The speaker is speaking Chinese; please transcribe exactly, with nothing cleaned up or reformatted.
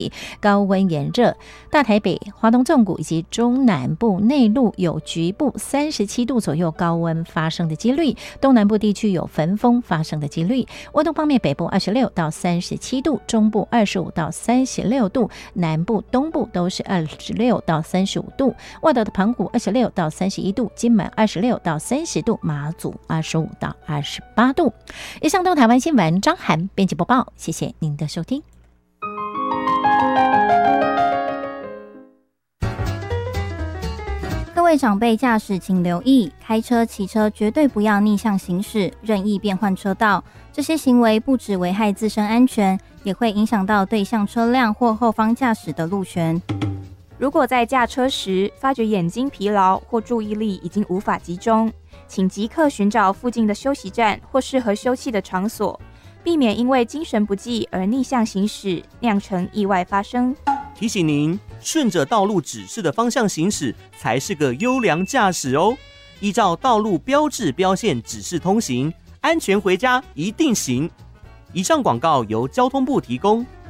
高温炎热，大台北、花东纵谷以及中南部内陆有局部三十七度左右高温发生的几率，东南部地区有焚风发生的几率。温度方面，北部二十六到三十七度，中部二十五到三十六度，南部、东部都是二十六到三十五度。外岛的澎湖二十六到三十一度，金门二十六到三十度，马祖二十五到二十八度。以上东台湾新闻，张涵编辑播报，谢谢您的收听。 各位长辈驾驶请留意，开车、骑车绝对不要逆向行驶、任意变换车道，这些行为不只危害自身安全，也会影响到对向车辆或后方驾驶的路权。 如果在驾车时发觉眼睛疲劳或注意力已经无法集中，请即刻寻找附近的休息站或适合休憩的场所，避免因为精神不济而逆向行驶，酿成意外发生。 提醒您，顺着道路指示的方向行驶才是个优良驾驶哦。依照道路标志标线指示通行，安全回家一定行。以上广告由交通部提供。